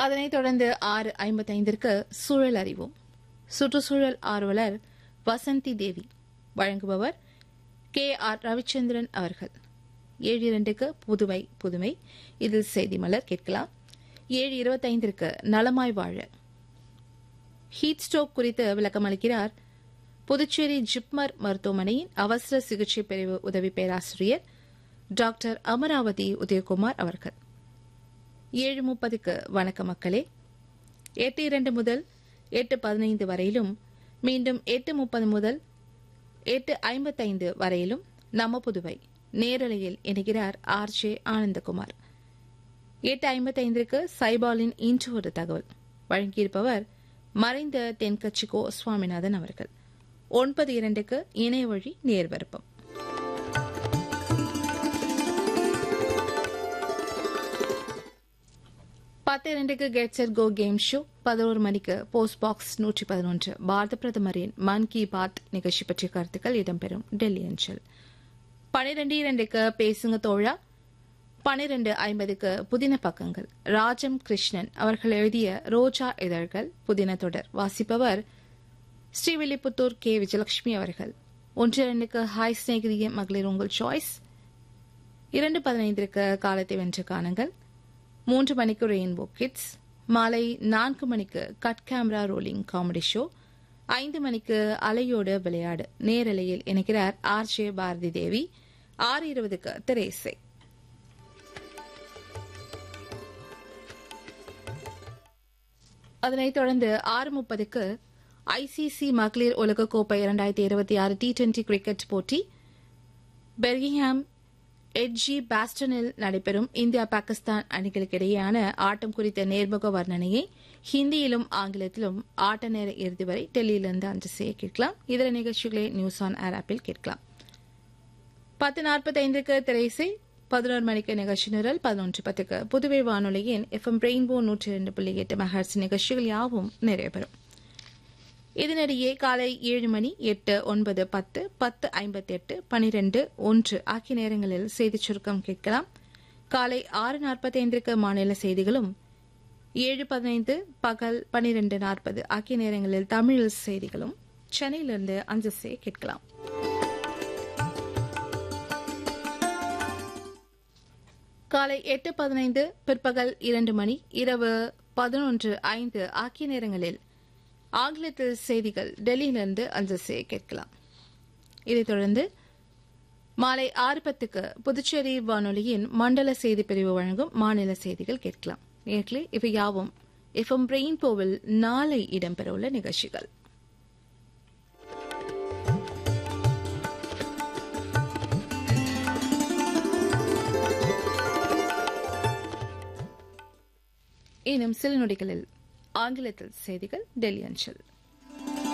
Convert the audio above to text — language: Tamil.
அதனைத் தொடர்ந்து 6:55 சூழல் அறிவோம். சுற்றுச்சூழல் ஆர்வலர் வசந்தி தேவி வழங்குபவர் KR ரவிச்சந்திரன் அவர்கள். 7:02 புதுவை புதுமை, இதில் செய்தி மலர் கேட்கலாம். 7:25 நலமாய் வாழ ஹீட் ஸ்ட்ரோக் குறித்து விளக்கம் அளிக்கிறார் புதுச்சேரி ஜிப்மர் மருத்துவமனையின் அவசர சிகிச்சை பிரிவு உதவி பேராசிரியர் டாக்டர் அமராவதி உதயகுமார் அவர்கள். 7:30 வணக்க மக்களே. 8:02 முதல் 8:15 வரையிலும், மீண்டும் 8:30 முதல் 8:55 வரையிலும் நம்ம புதுவை நேரலையில் இணைகிறார் RJ ஆனந்தகுமார். 8:55 சைபாலின் இன்று ஒரு தகவல் வழங்கியிருப்பவர் மறைந்த தென்கட்சி கோ சுவாமிநாதன் அவர்கள். 9:02 இணைய வழி நேர்வருப்பம். 10:02 get set go game show. 11 மணிக்கு போஸ்ட் பாக்ஸ் 111 பாரத பிரதமரின் மன் கி பாத் நிகழ்ச்சி பற்றிய கருத்துக்கள் இடம்பெறும் டெல்லி அஞ்சல். 12:02 பேசுங்க தோழா. 12:50 புதின பக்கங்கள் ராஜம் கிருஷ்ணன் அவர்கள் எழுதிய ரோஜா இதழ்கள் புதின தொடர் வாசிப்பவர் ஸ்ரீவில்லிபுத்தூர் K. விஜயலட்சுமி அவர்கள். 1:02 ஹாய் ஸ்நேகிதிய மகளிர் உங்கள் சாய்ஸ். 2:15 காலத்தை வென்ற கானங்கள். 3 மணிக்கு ரெயின்போ கிட்ஸ். மாலை 4 மணிக்கு cut camera rolling comedy show. 5 மணிக்கு அலையோடு விளையாடு நேரலையில் இணைக்கிறார் RJ பாரதி தேவி. 6:20 திரைசை. அதனைத் தொடர்ந்து 6:30 ICC மகளிர் உலகக்கோப்பை 2026 T20 கிரிக்கெட் போட்டி பெர்மிங்ஹாம் எட்ஜி பாஸ்டனில் நடைபெறும் இந்தியா பாகிஸ்தான் அணிகளுக்கிடையேயான ஆட்டம் குறித்த நேர்முக வர்ணனையை ஹிந்தியிலும் ஆங்கிலத்திலும் ஆட்ட நேர இறுதி வரை டெல்லியிலிருந்து அஞ்சல் செய்ய கேட்கலாம். இதர நிகழ்ச்சிகளை நியூஸ் ஆன் ஏர் ஆப்பில் கேட்கலாம். 10:45 திரைசை. 11 மணிக்கு நிகழ்ச்சி நிரல். 11:10 புதுவை வானொலியின் FM ரெயின்போ 102.8 மெகாஹெர்ட்ஸ் நிகழ்ச்சிகள் யாவும் நிறைவேறும். இதனிடையே காலை 7 மணி, 8, 9, 10, 10:58, 12, 1 ஆகிய நேரங்களில் செய்திச் சுருக்கம் கேட்கலாம். காலை 6:45 மாநில செய்திகளும், 7:15 பகல் 12:40 ஆகிய நேரங்களில் தமிழ் செய்திகளும் சென்னையிலிருந்து அஞ்சல் செய்ய கேட்கலாம். காலை 8:15 பிற்பகல் 2 மணி, இரவு 11:05 ஆகிய நேரங்களில் ஆங்கிலத்தில் செய்திகள் டெல்லியிலிருந்து அஞ்சல் செய்ய கேட்கலாம். இதைத் தொடர்ந்து மாலை 6:10 புதுச்சேரி வானொலியின் மண்டல செய்தி பிரிவு வழங்கும் மாநில செய்திகள் கேட்கலாம். நேர்களே, இவை யாவும் FM ரெயின்போவில் நாளை இடம்பெறவுள்ள நிகழ்ச்சிகள். இன்னும் சில நொடிகளில் ஆங்கிலத்தில் செய்திகள் டெல்லி அஞ்சல்.